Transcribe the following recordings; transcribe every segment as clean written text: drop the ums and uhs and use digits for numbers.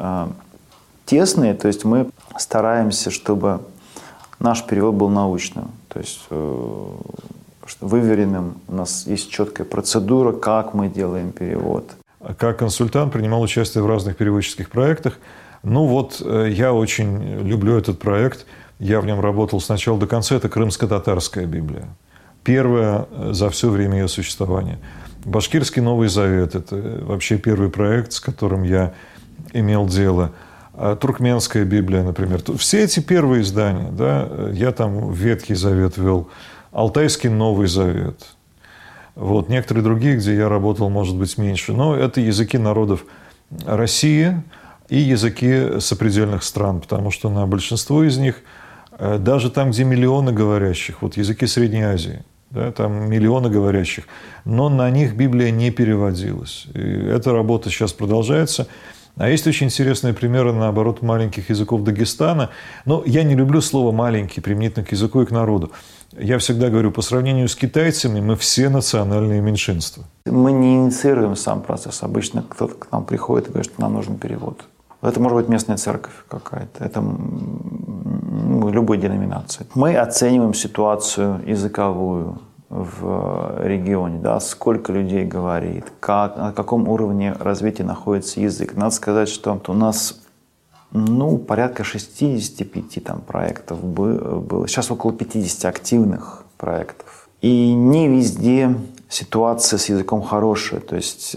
тесные, то есть мы стараемся, чтобы наш перевод был научным, то есть выверенным. У нас есть четкая процедура, как мы делаем перевод. Как консультант принимал участие в разных переводческих проектах. Я очень люблю этот проект. Я в нем работал с начала до конца. Это Крымско-татарская Библия. Первая за все время ее существования. Башкирский Новый Завет – это вообще первый проект, с которым я имел дело. Туркменская Библия, например. Все эти первые издания, да, я там Ветхий Завет вел, Алтайский Новый Завет. Некоторые другие, где я работал, может быть, меньше. Но это языки народов России и языки сопредельных стран, потому что на большинство из них, даже там, где миллионы говорящих, языки Средней Азии, да, там миллионы говорящих, но на них Библия не переводилась. И эта работа сейчас продолжается. А есть очень интересные примеры, наоборот, маленьких языков Дагестана. Но я не люблю слово «маленький» применительно к языку и к народу. Я всегда говорю, по сравнению с китайцами мы все национальные меньшинства. Мы не инициируем сам процесс. Обычно кто-то к нам приходит и говорит, что нам нужен перевод. Это может быть местная церковь какая-то. Это любой деноминации. Мы оцениваем ситуацию языковую в регионе, да, сколько людей говорит, на каком уровне развития находится язык. Надо сказать, что у нас порядка 65 там проектов было. Сейчас около 50 активных проектов. И не везде ситуация с языком хорошая. То есть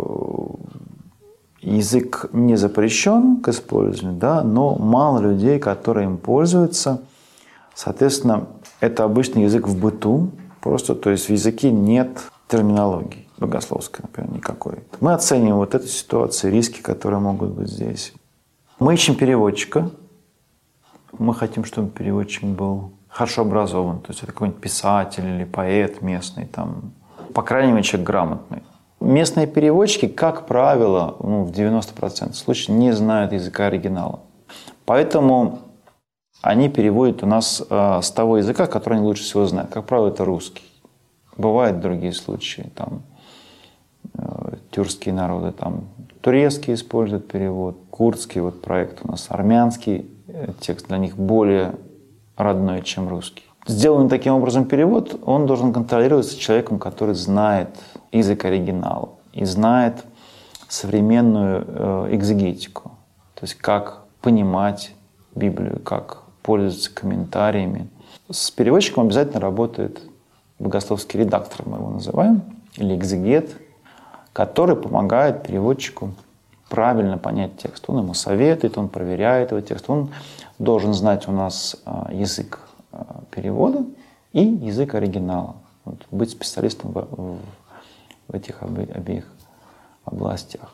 язык не запрещен к использованию, да, но мало людей, которые им пользуются. Соответственно, это обычный язык в быту. Просто, то есть в языке нет терминологии богословской, например, никакой. Мы оцениваем эту ситуацию, риски, которые могут быть здесь. Мы ищем переводчика. Мы хотим, чтобы переводчик был хорошо образован. То есть это какой-нибудь писатель или поэт местный. По крайней мере, человек грамотный. Местные переводчики, как правило, в 90% случаев не знают языка оригинала. Поэтому они переводят у нас с того языка, который они лучше всего знают. Как правило, это русский. Бывают другие случаи. Тюркские народы, турецкий используют перевод, курдский проект у нас, армянский текст для них более родной, чем русский. Сделанный таким образом перевод, он должен контролироваться человеком, который знает язык оригинала и знает современную экзегетику. То есть как понимать Библию, как пользоваться комментариями. С переводчиком обязательно работает богословский редактор, мы его называем, или экзегет, который помогает переводчику правильно понять текст. Он ему советует, он проверяет его текст. Он должен знать у нас язык перевода и язык оригинала. Быть специалистом в этих обеих областях.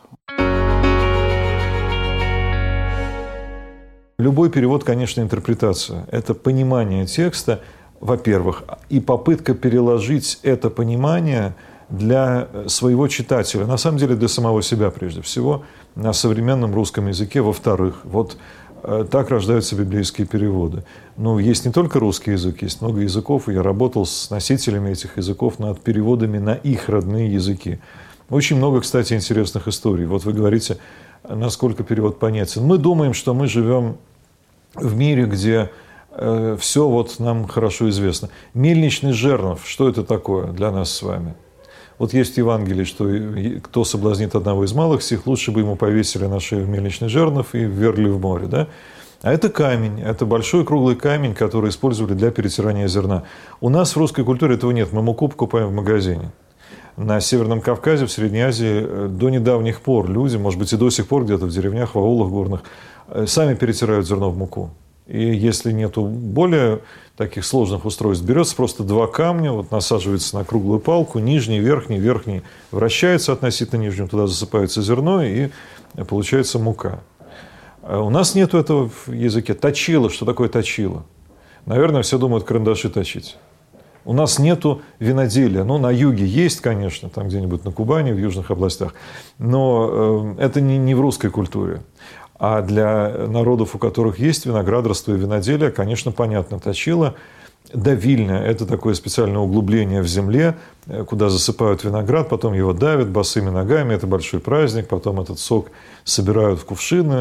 Любой перевод, конечно, интерпретация. Это понимание текста, во-первых, и попытка переложить это понимание для своего читателя, на самом деле для самого себя прежде всего, на современном русском языке, во-вторых. Так рождаются библейские переводы. Есть не только русский язык, есть много языков, и я работал с носителями этих языков над переводами на их родные языки. Очень много, кстати, интересных историй. Вы говорите, насколько перевод понятен. Мы думаем, что мы живем в мире, где все нам хорошо известно. Мельничный жернов, что это такое для нас с вами? Есть в Евангелии, что кто соблазнит одного из малых сих, лучше бы ему повесили на шею мельничный жернов и ввергли в море. Да? А это камень, это большой круглый камень, который использовали для перетирания зерна. У нас в русской культуре этого нет, мы муку покупаем в магазине. На Северном Кавказе, в Средней Азии до недавних пор люди, может быть, и до сих пор где-то в деревнях, в аулах горных, сами перетирают зерно в муку. И если нету более таких сложных устройств, берется просто два камня, насаживается на круглую палку, нижний, верхний вращается относительно нижнего, туда засыпается зерно, и получается мука. У нас нету этого в языке. Точило. Что такое точило? Наверное, все думают карандаши точить. У нас нету виноделия. На юге есть, конечно, там где-нибудь на Кубани, в южных областях, но это не в русской культуре. А для народов, у которых есть виноградарство и виноделие, конечно, понятно, точило. Давильня – это такое специальное углубление в земле, куда засыпают виноград, потом его давят босыми ногами, это большой праздник, потом этот сок собирают в кувшины,